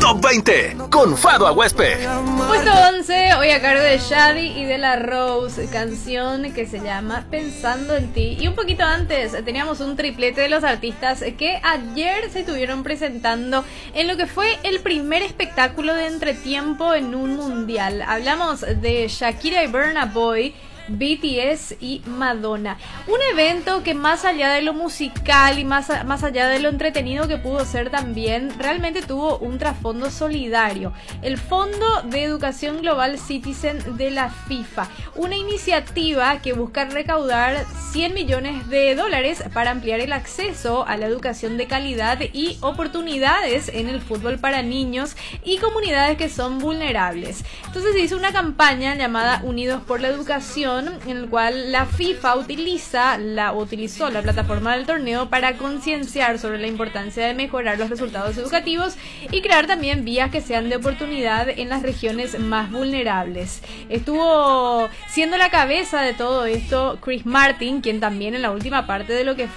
Top 20 con Fado Aguespe. Puesto 11, hoy a cargo de Shadi y de La Rose, canción que se llama Pensando en ti. Y un poquito antes teníamos un triplete de los artistas que ayer se estuvieron presentando en lo que fue el primer espectáculo de entretiempo en un mundial. Hablamos de Shakira y Burna Boy, BTS y Madonna. Un evento que más allá de lo musical y más allá de lo entretenido que pudo ser también, realmente tuvo un trasfondo solidario. El Fondo de Educación Global Citizen de la FIFA, una iniciativa que busca recaudar $100 millones para ampliar el acceso a la educación de calidad y oportunidades en el fútbol para niños y comunidades que son vulnerables. Entonces se hizo una campaña llamada Unidos por la Educación, en el cual la FIFA utilizó la plataforma del torneo para concienciar sobre la importancia de mejorar los resultados educativos y crear también vías que sean de oportunidad en las regiones más vulnerables. Estuvo siendo la cabeza de todo esto Chris Martin, quien también en la última parte de lo que